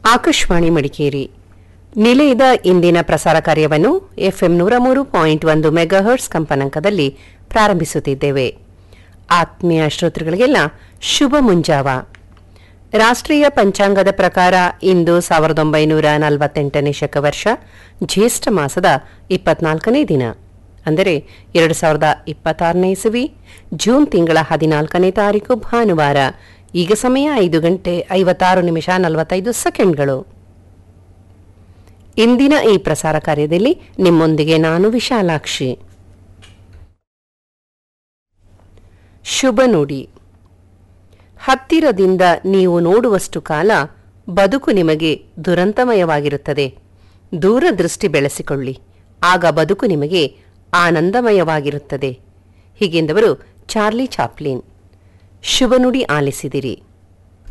ಆಕಾಶವಾಣಿ ಮಡಿಕೇರಿ ನಿಲಯದ ಇಂದಿನ ಪ್ರಸಾರ ಕಾರ್ಯವನ್ನು ಎಫ್ಎಂ 103.1 ಮೆಗಾಹರ್ಟ್ಸ್ ಕಂಪನಾಂಕದಲ್ಲಿ ಪ್ರಾರಂಭಿಸುತ್ತಿದ್ದೇವೆ. ಆತ್ಮೀಯ ಶ್ರೋತೃಗಳಿಗೆಲ್ಲ ಶುಭ ಮುಂಜಾವ. ರಾಷ್ಟ್ರೀಯ ಪಂಚಾಂಗದ ಪ್ರಕಾರ ಇಂದು 1948ನೇ ಶಕವರ್ಷ ಜ್ಯೇಷ್ಠ ಮಾಸದ 24ನೇ ದಿನ, ಅಂದರೆ 2026ನೇ ಇಸವಿ ಜೂನ್ ತಿಂಗಳ 14ನೇ ತಾರೀಕು ಭಾನುವಾರ. ಈಗ ಸಮಯ 5:56:45. ಇಂದಿನ ಈ ಪ್ರಸಾರ ಕಾರ್ಯದಲ್ಲಿ ನಿಮ್ಮೊಂದಿಗೆ ನಾನು ವಿಶಾಲಾಕ್ಷಿ. ಶುಭ ನುಡಿ. ಹತ್ತಿರದಿಂದ ನೀವು ನೋಡುವಷ್ಟು ಕಾಲ ಬದುಕು ನಿಮಗೆ ದುರಂತಮಯವಾಗಿರುತ್ತದೆ. ದೂರದೃಷ್ಟಿ ಬೆಳೆಸಿಕೊಳ್ಳಿ, ಆಗ ಬದುಕು ನಿಮಗೆ ಆನಂದಮಯವಾಗಿರುತ್ತದೆ. ಹೀಗೆಂದವರು ಚಾರ್ಲಿ ಚಾಪ್ಲಿನ್. ಶುಭ ನುಡಿ ಆಲಿಸಿದಿರಿ.